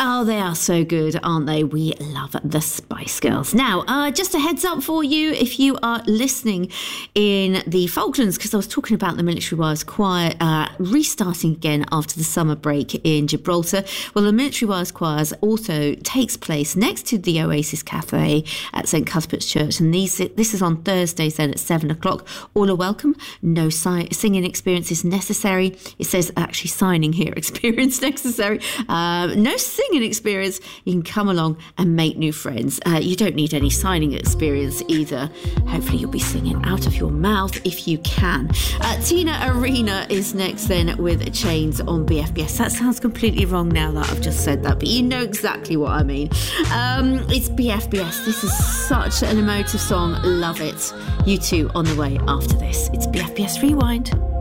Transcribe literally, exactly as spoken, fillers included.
Oh, they are so good, aren't they? We love the Spice Girls. Now, uh, just a heads up for you, if you are listening in the Falklands, because I was talking about the Military Wives Choir uh, restarting again after the summer break in Gibraltar. Well, the Military Wives Choir also takes place next to the Oasis Cafe at St Cuthbert's Church, and these, this is on Thursdays then at seven o'clock. All are welcome. No si- singing experience is necessary. It says actually signing here, experience necessary. Uh, no singing experience. You can come along and make new friends. Uh, you don't need any signing experience either. Hopefully you'll be singing out of your mouth if you can. Uh, Tina Arena is next then with Chains on B F B S. That sounds completely wrong now that I've just said that, but you know exactly what I mean. Um, it's B F B S. This is such an emotive song. Love it. You two on the way after this. It's B F B S Rewind.